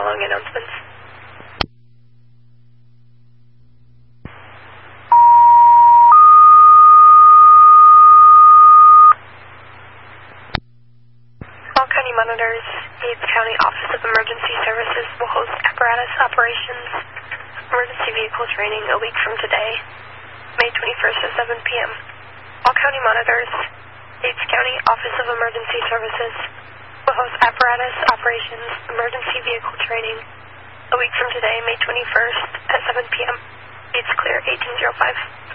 following announcements. All county monitors, Yates County Office of Emergency Services will host apparatus operations, emergency vehicle training a week from today, May 21st at 7 p.m. All county monitors, Yates County Office of Emergency Services will host apparatus operations, emergency vehicle training a week from today, May 21st at 7 p.m. Yates Clear 1805.